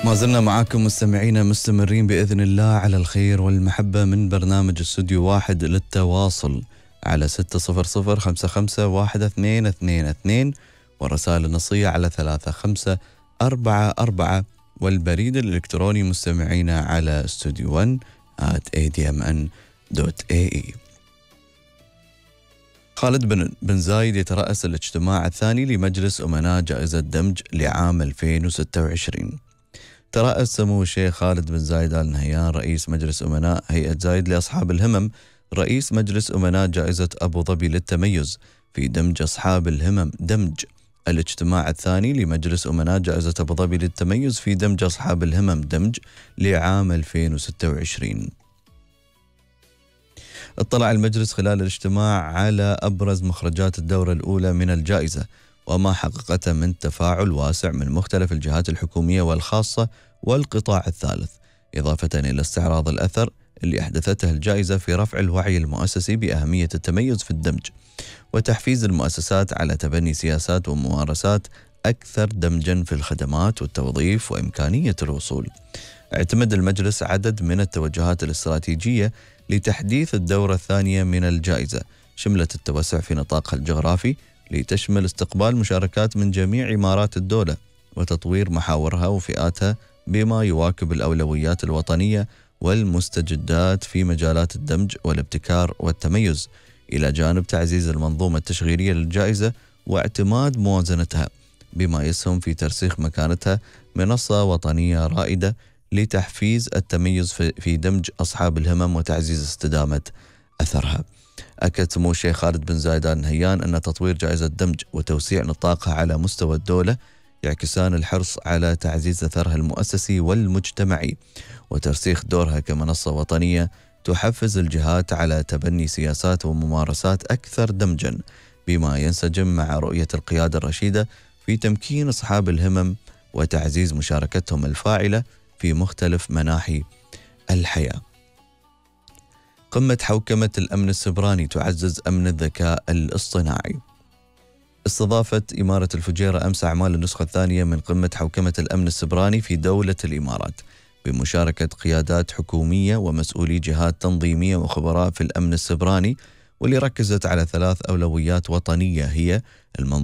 ما زلنا معاكم مستمعينا مستمرين بإذن الله على الخير والمحبة من برنامج استوديو واحد للتواصل على 600551222 والرسائل النصية على 3544 والبريد الإلكتروني مستمعينا على studio1@admn.ae. خالد بن زايد يترأس الاجتماع الثاني لمجلس أمناء جائزة دمج لعام 2026. ترأس سمو الشيخ خالد بن زايد آل نهيان رئيس مجلس أمناء هيئة زايد لأصحاب الهمم رئيس مجلس أمناء جائزة أبو ظبي للتميز في دمج أصحاب الهمم الاجتماع الثاني لمجلس أمناء جائزة أبو ظبي للتميز في دمج أصحاب الهمم لعام 2026. اطلع المجلس خلال الاجتماع على أبرز مخرجات الدورة الأولى من الجائزة وما حققته من تفاعل واسع من مختلف الجهات الحكومية والخاصة والقطاع الثالث، إضافة إلى استعراض الأثر اللي أحدثته الجائزة في رفع الوعي المؤسسي بأهمية التميز في الدمج وتحفيز المؤسسات على تبني سياسات وممارسات أكثر دمجا في الخدمات والتوظيف وإمكانية الوصول. اعتمد المجلس عدد من التوجهات الاستراتيجية لتحديث الدورة الثانية من الجائزة، شملت التوسع في نطاقها الجغرافي لتشمل استقبال مشاركات من جميع إمارات الدولة وتطوير محاورها وفئاتها بما يواكب الأولويات الوطنية والمستجدات في مجالات الدمج والابتكار والتميز، إلى جانب تعزيز المنظومة التشغيلية للجائزة واعتماد موازنتها بما يسهم في ترسيخ مكانتها منصة وطنية رائدة لتحفيز التميز في دمج أصحاب الهمم وتعزيز استدامة أثرها. أكد سمو الشيخ خالد بن زايد آل نهيان أن تطوير جائزة دمج وتوسيع نطاقها على مستوى الدولة يعكسان الحرص على تعزيز أثرها المؤسسي والمجتمعي وترسيخ دورها كمنصة وطنية تحفز الجهات على تبني سياسات وممارسات أكثر دمجا بما ينسجم مع رؤية القيادة الرشيدة في تمكين أصحاب الهمم وتعزيز مشاركتهم الفاعلة في مختلف مناحي الحياة. قمة حوكمة الأمن السبراني تعزز أمن الذكاء الاصطناعي. استضافت إمارة الفجيرة أمس أعمال النسخة الثانية من قمة حوكمة الأمن السبراني في دولة الإمارات بمشاركة قيادات حكومية ومسؤولي جهات تنظيمية وخبراء في الأمن السبراني، واللي ركزت على 3 أولويات وطنية هي المنظومة